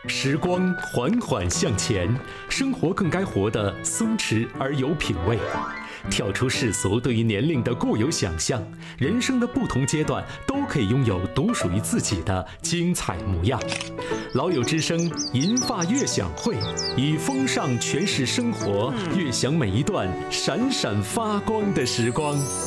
时光缓缓向前，生活更该活得松弛而有品味。跳出世俗对于年龄的固有想象，人生的不同阶段都可以拥有独属于自己的精彩模样。老友之声银发悦享会，以风尚诠释生活，悦享每一段闪闪发光的时光。